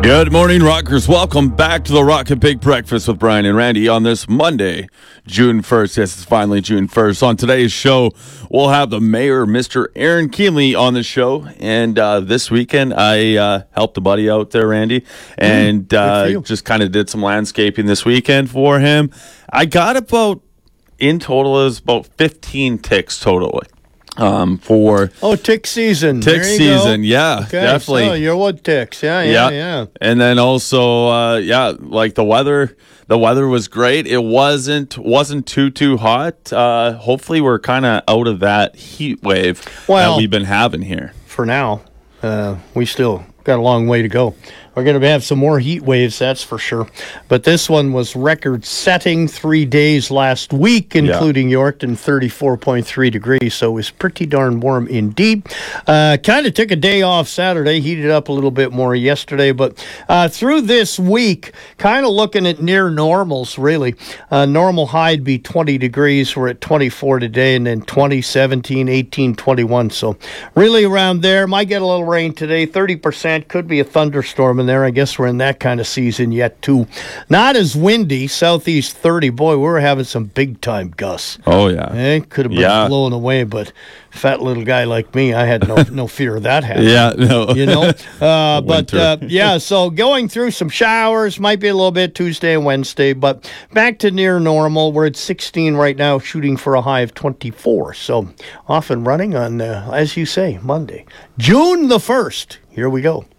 Good morning, Rockers. Welcome back to the Rock and Big Breakfast with Brian and Randy on this Monday, June 1st. Yes, it's finally June 1st. On today's show, we'll have the mayor, Mr. Aaron Keenley, on the show. And this weekend, I helped a buddy out there, Randy, and just kind of did some landscaping this weekend for him. I got in total, it was about 15 ticks totally. For tick season. Tick season, yeah, okay, definitely. So your wood ticks, yeah. And then also, like the weather was great. It wasn't too hot. Hopefully, we're kind of out of that heat wave that we've been having here. For now, we still got a long way to go. We're going to have some more heat waves, that's for sure. But this one was record-setting 3 days last week, including Yorkton, 34.3 degrees. So it was pretty darn warm indeed. Kind of took a day off Saturday, heated up a little bit more yesterday. But through this week, kind of looking at near normals, really. Normal high'd be 20 degrees. We're at 24 today, and then 20, 17, 18, 21. So really around there. Might get a little rain today, 30%. Could be a thunderstorm in there. I guess we're in that kind of season yet, too. Not as windy, southeast 30. Boy, we were having some big-time gusts. Oh, yeah. Could have been blown away, but fat little guy like me, I had no fear of that happening. Yeah, no. You know? So going through some showers, might be a little bit Tuesday and Wednesday, but back to near normal. We're at 16 right now, shooting for a high of 24. So off and running on, as you say, Monday. June the 1st. Here we go.